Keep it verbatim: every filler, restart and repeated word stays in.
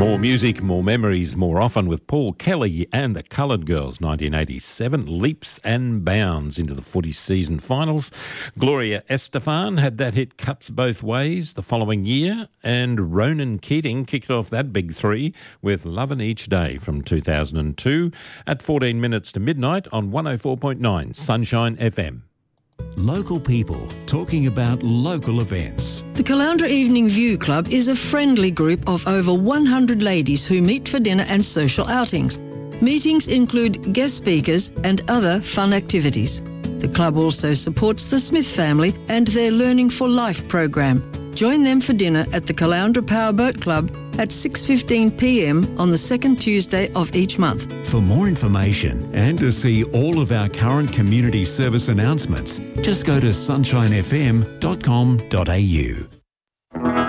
More music, more memories, more often with Paul Kelly and the Coloured Girls, nineteen eighty-seven, leaps and bounds into the footy season finals. Gloria Estefan had that hit Cuts Both Ways the following year, and Ronan Keating kicked off that big three with Lovin' Each Day from two thousand two at fourteen minutes to midnight on one oh four point nine Sunshine F M. Local people talking about local events. The Caloundra Evening View Club is a friendly group of over one hundred ladies who meet for dinner and social outings. Meetings include guest speakers and other fun activities. The club also supports the Smith family and their Learning for Life program. Join them for dinner at the Caloundra Powerboat Club at six fifteen p m on the second Tuesday of each month. For more information and to see all of our current community service announcements, just go to sunshine f m dot com dot a u.